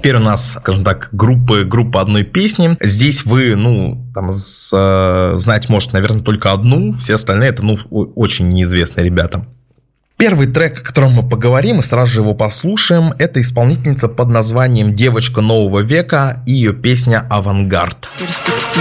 теперь у нас, скажем так, группа одной песни. Здесь вы, знать можете, наверное, только одну, все остальные это, очень неизвестные ребята. Первый трек, о котором мы поговорим, и сразу же его послушаем, это исполнительница под названием «Девочка нового века» и ее песня «Авангард».